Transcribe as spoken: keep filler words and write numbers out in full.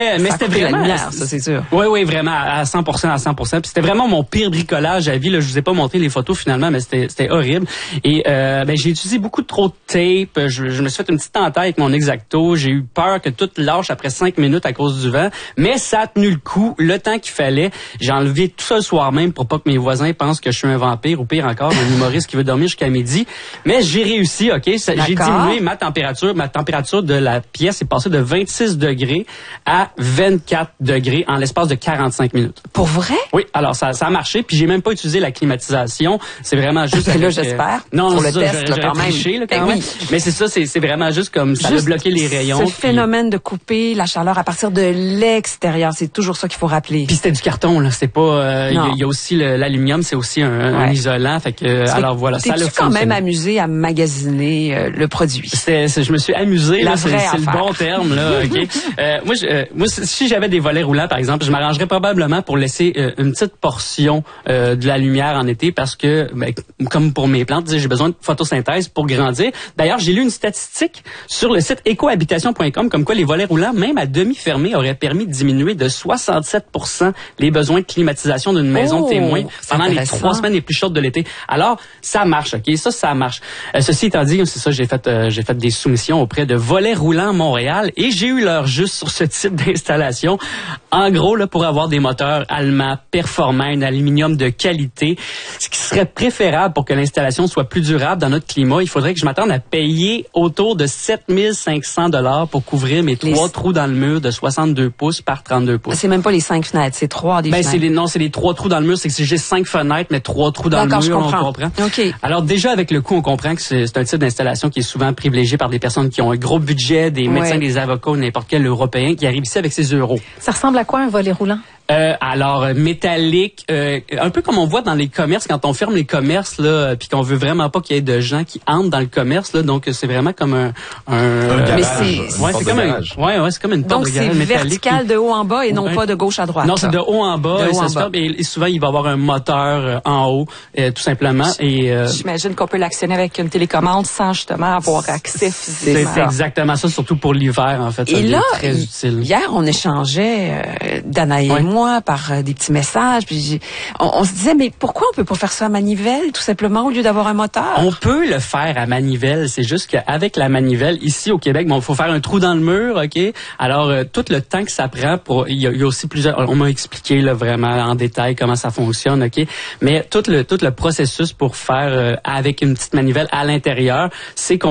Mais c'était vraiment la lumière, ça c'est sûr. Oui, oui, vraiment à cent pour cent, à cent pour cent. Puis c'était vraiment mon pire bricolage à vie. Là, je vous ai pas montré les photos finalement, mais c'était c'était horrible. Et euh, ben j'ai utilisé beaucoup trop de tape. Je, je me suis fait une petite entaille avec mon X-Acto. J'ai eu peur que tout lâche après cinq minutes à cause du vent, mais ça a tenu le coup, le temps qu'il fallait. J'ai enlevé tout ça le soir même pour pas que mes voisins pensent que je suis un vampire ou pire encore, un humoriste qui veut dormir jusqu'à midi. Mais j'ai réussi, ok. Ça, j'ai diminué ma température. Ma température de la pièce est passée de vingt-six degrés à vingt-quatre degrés en l'espace de quarante-cinq minutes. Pour vrai? Oui, alors ça, ça a marché, puis j'ai même pas utilisé la climatisation. C'est vraiment juste... Là, avec, j'espère. Euh, non, pour le ça, test, là, quand même. Triché, là, quand ben même. Oui. Mais c'est ça, c'est, c'est vraiment juste comme ça juste a bloqué les rayons. Ce puis... phénomène de couper la chaleur à partir de l'extérieur, c'est toujours ça qu'il faut rappeler. Puis c'était du carton, là. C'est pas... Il euh, y, y a aussi le, l'aluminium, c'est aussi un, ouais. un isolant. Fait que, euh, alors voilà, ça l'a quand même amusé à magasiner euh, le produit? C'est, c'est, je me suis amusé, la là, vraie c'est, c'est le bon terme, là. Okay? euh, moi, je, euh, moi, si j'avais des volets roulants, par exemple, je m'arrangerais probablement pour laisser euh, une petite portion euh, de la lumière en été parce que, ben, comme pour mes plantes, j'ai besoin de photosynthèse pour grandir. D'ailleurs, j'ai lu une statistique sur le site écohabitation point com comme quoi les volets roulants, même à demi fermés, auraient permis de diminuer de soixante-sept pour cent les besoins de climatisation d'une maison oh, de témoins pendant les trois semaines les plus chaudes de l'été. Alors, ça marche, ok, ça, ça marche. Euh, ceci étant dit, c'est ça, j'ai fait, euh, j'ai fait des soumissions auprès de Volets Roulants Montréal et j'ai eu l'heure juste sur ce type d'installation. En gros, là, pour avoir des moteurs allemands performants, un aluminium de qualité, ce qui serait préférable pour que l'installation soit plus durable dans notre climat, il faudrait que je m'attende à payer autour de sept mille cinq cents dollars pour couvrir mes trois les... trous dans le mur de soixante-deux pouces par trente-deux pouces. C'est même pas les cinq fenêtres, c'est trois des ben, fenêtres. C'est les, non, c'est les trois trous dans le mur, c'est que c'est juste cinq fenêtres, mais trois trous dans D'accord, le mur, je comprends. on comprend. Okay. Alors déjà, avec le coût, on comprend que c'est, c'est un type d'installation qui est souvent privilégié par des personnes qui ont un gros budget, des médecins, ouais. des avocats, n'importe quel Européen qui arrive ici avec ses euros. Ça ressemble à quoi un volet roulant? Euh, alors euh, métallique, euh, un peu comme on voit dans les commerces quand on ferme les commerces là, puis qu'on veut vraiment pas qu'il y ait de gens qui entrent dans le commerce là, donc c'est vraiment comme un, un, un garage, mais c'est, ouais, c'est comme un, ouais, ouais, c'est comme une porte donc de garage métallique. Donc c'est vertical de haut en bas et non ouais. pas de gauche à droite. Non, c'est de haut en bas. De et, haut en c'est bas. Ça, et, et souvent il va y avoir un moteur euh, en haut, euh, tout simplement. Et euh, j'imagine qu'on peut l'actionner avec une télécommande sans justement avoir accès physiquement. C'est exactement ça, surtout pour l'hiver en fait. Ça et là, très utile. Hier on échangeait euh, Dana et ouais. moi par euh, des petits messages, puis on, on se disait mais pourquoi on peut pas faire ça à manivelle tout simplement au lieu d'avoir un moteur? On peut le faire à manivelle, c'est juste qu'avec la manivelle ici au Québec, bon, il faut faire un trou dans le mur, ok. Alors euh, tout le temps que ça prend pour, il y, y a aussi plusieurs, on m'a expliqué là vraiment en détail comment ça fonctionne, ok. Mais tout le tout le processus pour faire euh, avec une petite manivelle à l'intérieur, c'est qu'on